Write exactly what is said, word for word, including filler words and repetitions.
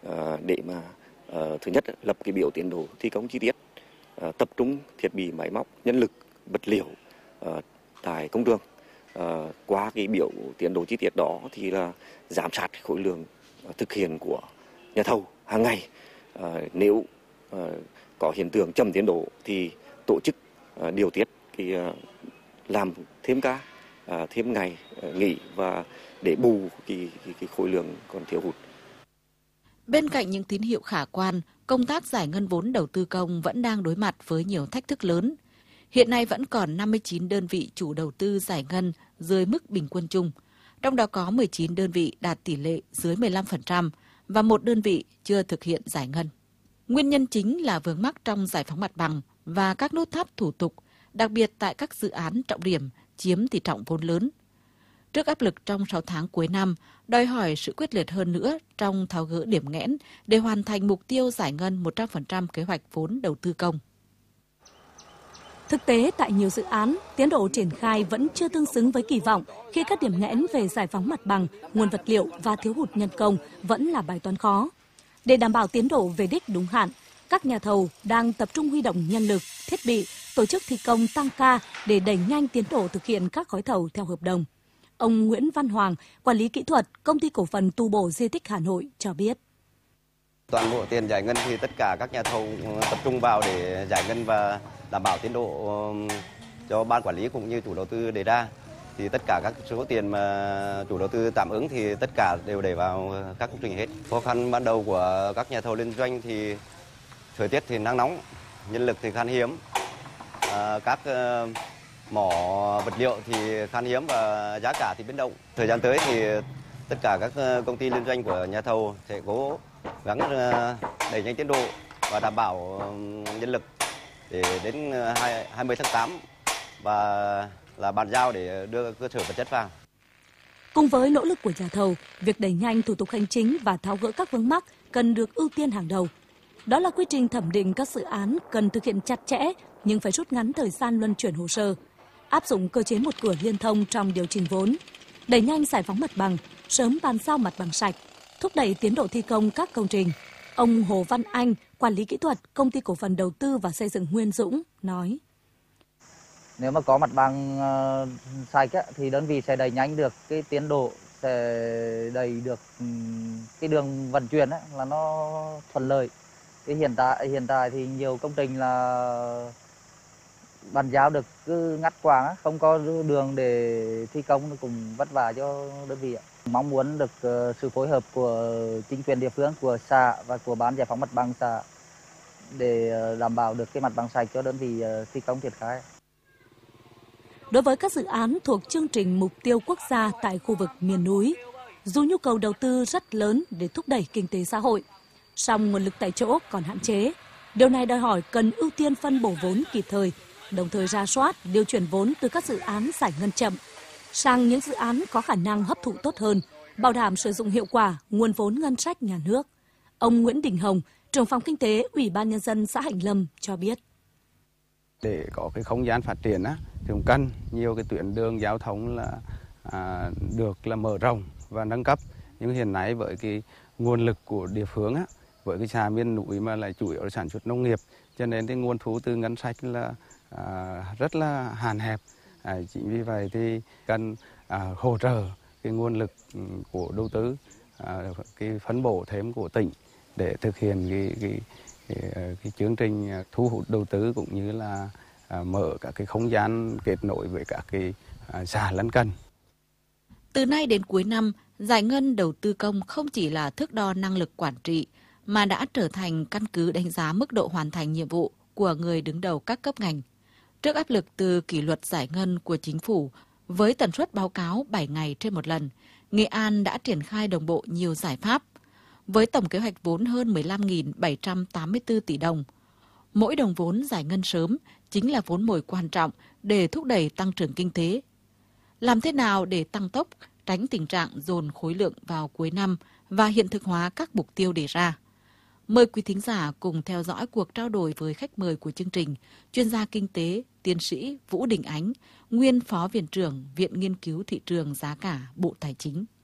để mà thứ nhất lập cái biểu tiến độ thi công chi tiết, tập trung thiết bị máy móc, nhân lực, vật liệu tại công trường. Qua cái biểu tiến độ chi tiết đó thì là giám sát khối lượng thực hiện của nhà thầu hàng ngày. Nếu có hiện tượng chậm tiến độ thì tổ chức điều tiết cái làm thêm ca, thêm ngày nghỉ và để bù cái, cái, cái khối lượng còn thiếu hụt. Bên cạnh những tín hiệu khả quan, công tác giải ngân vốn đầu tư công vẫn đang đối mặt với nhiều thách thức lớn. Hiện nay vẫn còn năm mươi chín đơn vị chủ đầu tư giải ngân dưới mức bình quân chung, trong đó có mười chín đơn vị đạt tỷ lệ dưới mười lăm phần trăm và một đơn vị chưa thực hiện giải ngân. Nguyên nhân chính là vướng mắc trong giải phóng mặt bằng và các nút thắt thủ tục, đặc biệt tại các dự án trọng điểm chiếm tỷ trọng vốn lớn. Trước áp lực trong sáu tháng cuối năm, đòi hỏi sự quyết liệt hơn nữa trong tháo gỡ điểm nghẽn để hoàn thành mục tiêu giải ngân một trăm phần trăm kế hoạch vốn đầu tư công. Thực tế, tại nhiều dự án, tiến độ triển khai vẫn chưa tương xứng với kỳ vọng khi các điểm nghẽn về giải phóng mặt bằng, nguồn vật liệu và thiếu hụt nhân công vẫn là bài toán khó. Để đảm bảo tiến độ về đích đúng hạn, các nhà thầu đang tập trung huy động nhân lực, thiết bị, tổ chức thi công tăng ca để đẩy nhanh tiến độ thực hiện các gói thầu theo hợp đồng. Ông Nguyễn Văn Hoàng, quản lý kỹ thuật, Công ty cổ phần tu bổ di tích Hà Nội cho biết. Toàn bộ tiền giải ngân thì tất cả các nhà thầu tập trung vào để giải ngân và đảm bảo tiến độ cho ban quản lý cũng như chủ đầu tư đề ra. Thì tất cả các số tiền mà chủ đầu tư tạm ứng thì tất cả đều để vào các công trình hết. Khó khăn ban đầu của các nhà thầu liên doanh thì thời tiết thì nắng nóng, nhân lực thì khan hiếm, à, các uh, mỏ vật liệu thì khan hiếm và giá cả thì biến động. Thời gian tới thì tất cả các công ty liên doanh của nhà thầu sẽ cố gắng đẩy nhanh tiến độ và đảm bảo nhân lực để đến hai mươi tháng tám và là bàn giao để đưa cơ sở vật chất vào. Cùng với nỗ lực của nhà thầu, việc đẩy nhanh thủ tục hành chính và tháo gỡ các vướng mắc cần được ưu tiên hàng đầu. Đó là quy trình thẩm định các dự án cần thực hiện chặt chẽ nhưng phải rút ngắn thời gian luân chuyển hồ sơ, áp dụng cơ chế một cửa liên thông trong điều chỉnh vốn, đẩy nhanh giải phóng mặt bằng, sớm bàn giao mặt bằng sạch, thúc đẩy tiến độ thi công các công trình. Ông Hồ Văn Anh, quản lý kỹ thuật, Công ty cổ phần đầu tư và xây dựng Nguyên Dũng nói: Nếu mà có mặt bằng uh, sạch á, thì đơn vị sẽ đẩy nhanh được cái tiến độ, sẽ đẩy được um, cái đường vận chuyển á, là nó thuận lợi. Cái hiện tại hiện tại thì nhiều công trình là bàn giao được cứ ngắt quãng á, không có đường để thi công, cũng vất vả cho đơn vị ạ. Mong muốn được uh, sự phối hợp của chính quyền địa phương, của xã và của ban giải phóng mặt bằng xã để uh, đảm bảo được cái mặt bằng sạch cho đơn vị uh, thi công triển khai. Đối với các dự án thuộc chương trình mục tiêu quốc gia tại khu vực miền núi, dù nhu cầu đầu tư rất lớn để thúc đẩy kinh tế xã hội, song nguồn lực tại chỗ còn hạn chế. Điều này đòi hỏi cần ưu tiên phân bổ vốn kịp thời, đồng thời rà soát, điều chuyển vốn từ các dự án giải ngân chậm sang những dự án có khả năng hấp thụ tốt hơn, bảo đảm sử dụng hiệu quả nguồn vốn ngân sách nhà nước. Ông Nguyễn Đình Hồng, trưởng phòng kinh tế Ủy ban Nhân dân xã Hạnh Lâm cho biết. Để có cái không gian phát triển á, thì cũng cần nhiều cái tuyến đường giao thông là à, được là mở rộng và nâng cấp. Nhưng hiện nay với cái nguồn lực của địa phương á, với cái xã miền núi mà lại chủ yếu là sản xuất nông nghiệp, cho nên cái nguồn thu từ ngân sách là à, rất là hạn hẹp. À, chính vì vậy thì cần à, hỗ trợ cái nguồn lực của đầu tư, à, cái phân bổ thêm của tỉnh để thực hiện cái, cái, cái, cái chương trình thu hút đầu tư cũng như là à, mở các cái không gian kết nối với các cái à, xã lân cận. Từ nay đến cuối năm, giải ngân đầu tư công không chỉ là thước đo năng lực quản trị mà đã trở thành căn cứ đánh giá mức độ hoàn thành nhiệm vụ của người đứng đầu các cấp ngành. Trước áp lực từ kỷ luật giải ngân của chính phủ với tần suất báo cáo bảy ngày trên một lần, Nghệ An đã triển khai đồng bộ nhiều giải pháp. Với tổng kế hoạch vốn hơn mười lăm nghìn bảy trăm tám mươi tư tỷ đồng, mỗi đồng vốn giải ngân sớm chính là vốn mồi quan trọng để thúc đẩy tăng trưởng kinh tế. Làm thế nào để tăng tốc, tránh tình trạng dồn khối lượng vào cuối năm và hiện thực hóa các mục tiêu đề ra? Mời quý thính giả cùng theo dõi cuộc trao đổi với khách mời của chương trình, chuyên gia kinh tế, tiến sĩ Vũ Đình Ánh, nguyên Phó Viện trưởng Viện Nghiên cứu Thị trường Giá cả, Bộ Tài chính.